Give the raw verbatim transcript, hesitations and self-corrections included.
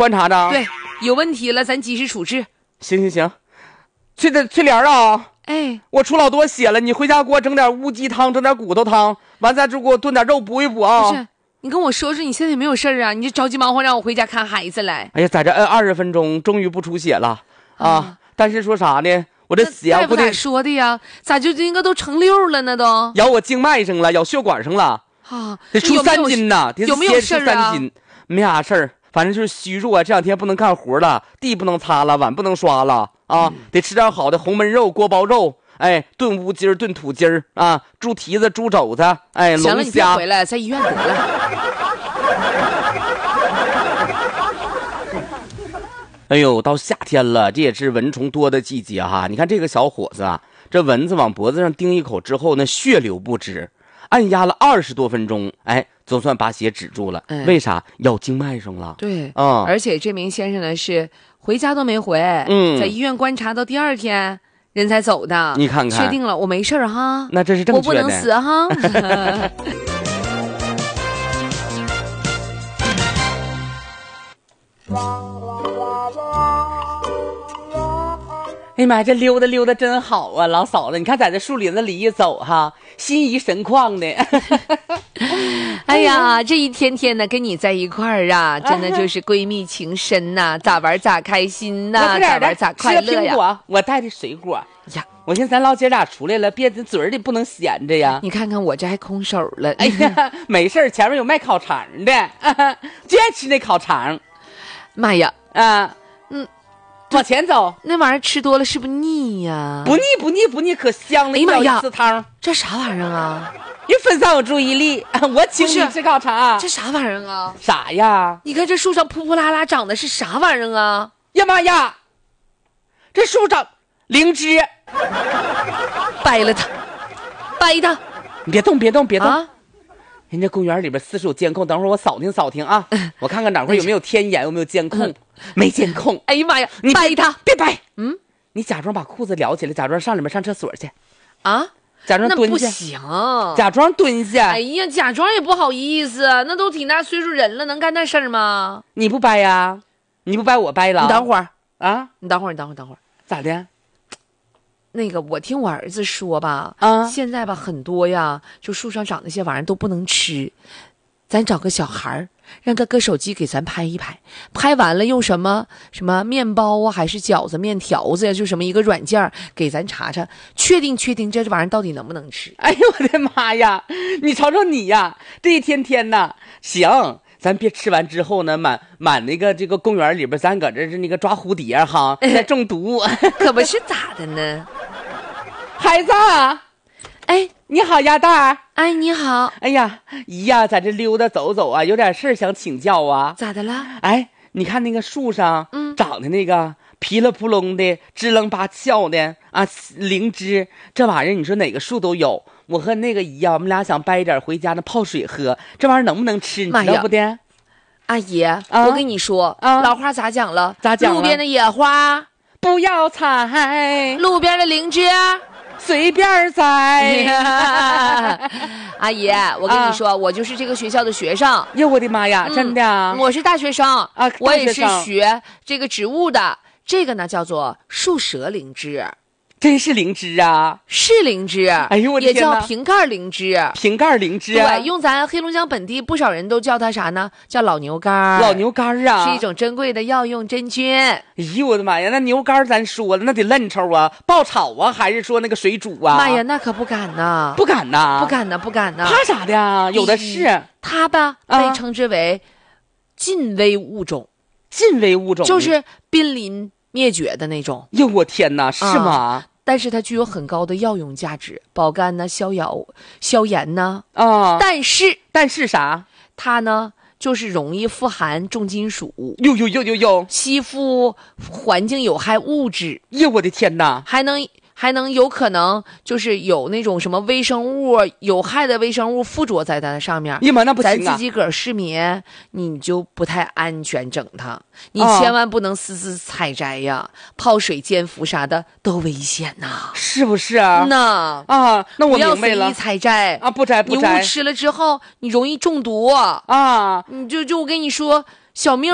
观察着。 对，有问题了，咱及时处置。 行行行，翠的翠莲啊， 哎， 我出老多血了，你回家给我整点乌鸡汤，整点骨头汤，完再就给我炖点肉补一补啊。 不是，你跟我说说，你现在有没有事儿啊？你就着急忙慌让我回家看孩子来。 哎呀，在这摁二十分钟，终于不出血了啊！啊但是说啥呢？我这血大夫咋说的呀？咋就应该都成溜了呢？都咬我静脉上了，咬血管上了啊！ 得出三斤呐， 有没有事儿啊？ 三斤，没啥事儿，反正就是虚弱啊。这两天不能干活了，地不能擦了，碗不能刷了啊！嗯、得吃点好的红焖肉、锅包肉，哎，炖乌鸡儿、炖土鸡儿啊，猪蹄子、猪肘子，哎，龙虾。 行了，你别回来，在医院得了。 哎呦，到夏天了，这也是蚊虫多的季节哈。你看这个小伙子啊，这蚊子往脖子上叮一口之后呢，血流不止，按压了二十多分钟，哎，总算把血止住了。嗯、为啥？咬静脉上了。 对，嗯，而且这名先生呢是回家都没回，嗯，在医院观察到第二天人才走的。 你看看， 确定了，我没事哈。 那这是正确的， 我不能死哈。 哎呀妈呀，这溜达溜达真好啊，老嫂子，你看在这树林子里一走哈，心怡神旷的。 哎呀，这一天天的跟你在一块儿啊，真的就是闺蜜情深呐、啊，咋玩咋开心呐、啊，咋玩咋快乐呀。 苹果，我带的水果呀，我寻思咱老姐俩出来了，别嘴儿里不能闲着呀。 你看看我这还空手了。 哎呀，没事，前面有卖烤肠的，啊、就爱吃那烤肠。 妈呀， 啊，嗯。往前走， 那玩意儿吃多了是不是腻呀？ 不腻不腻不腻，可香了！ 哎呀妈呀， 吃汤， 这啥玩意儿啊？ 又分散我注意力，我请你吃烤肠。 这啥玩意儿啊？ 啥呀？ 你看这树上扑扑啦啦长的是啥玩意儿啊？ 呀妈呀，这树长灵芝， 掰了它，掰它！ 你别动别动别动！ 啊人家公园里边四处有监控，等会儿我扫听扫听啊，我看看哪块有没有天眼，有没有监控。嗯没监控， 哎呀妈呀！ 你掰他， 别掰， 嗯， 你假装把裤子撩起来，假装上里面上厕所去， 啊， 假装蹲下， 那不行， 假装蹲下。 哎呀，假装也不好意思，那都挺大岁数人了，能干那事儿吗？ 你不掰呀？你不掰我掰了。 你等会儿啊， 你等会儿，你等会儿，等会儿， 咋的？ 那个，我听我儿子说吧， 啊， 现在吧很多呀，就树上长那些玩意儿都不能吃，咱找个小孩儿。让他搁手机给咱拍一拍，拍完了用什么什么面包啊，还是饺子、面条子呀，就什么一个软件给咱查查，确定确定这玩意儿到底能不能吃。 哎呦我的妈呀，你瞅瞅你呀，这一天天呐，行，咱别吃完之后呢，满满那个这个公园里边，咱搁这是那个抓蝴蝶哈，在中毒， 可不是咋的呢？ 孩子， 哎， 你好，鸭蛋儿。 哎，你好。 哎呀，姨呀，在这溜达走走啊，有点事儿想请教啊。 咋的了？ 哎，你看那个树上，嗯，长的那个噼里扑隆的、支棱八翘的啊，灵芝，这玩意儿你说哪个树都有。我和那个姨呀，我们俩想掰一点回家那泡水喝，这玩意儿能不能吃？你知道不的？ 阿姨，啊、我跟你说，啊，老话咋讲了？ 咋讲了？ 路边的野花不要采， 路边的灵芝随便摘。 阿姨，我跟你说、啊，我就是这个学校的学生。 哟，我的妈呀，嗯、真的啊！ 我是大学生啊， 我也是学这个植物的。这个呢叫做树蛇灵芝。 真是灵芝啊， 是灵芝， 哎呦我的天哪， 也叫瓶盖灵芝， 瓶盖灵芝啊， 对，用咱黑龙江本地不少人都叫它啥呢？叫老牛肝， 老牛肝啊， 是一种珍贵的药用真菌。哎呦我的妈呀，那牛肝咱说了，那得嫩抽啊，爆炒啊，还是说那个水煮啊？ 妈呀，那可不敢呐， 不敢呐， 不敢呐，不敢呐， 怕啥的呀？有的是， 它吧被称之为近危物种， 近危物种就是濒临灭绝的那种。 哟，我天哪，是吗？ 啊，但是它具有很高的药用价值，保肝呐、消药、消炎呐。 啊， 但是但是啥？ 它呢，就是容易富含重金属， 哟哟哟哟哟， 吸附环境有害物质。 哟，我的天哪！ 还能还能有可能就是有那种什么微生物有害的微生物附着在它上面。 呀妈，那不行啊！ 咱自己个儿市民，你就不太安全整它。你千万不能私自采摘呀，哦、泡水煎服啥的都危险呐， 是不是啊？ 那啊，那我明白了。 不要随意采摘啊，不摘不摘。 你误吃了之后，你容易中毒啊！ 你就就我跟你说，小命